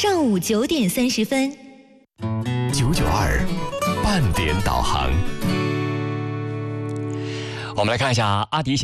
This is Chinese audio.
上午9点30分。 992半点导航。 我们来看一下阿迪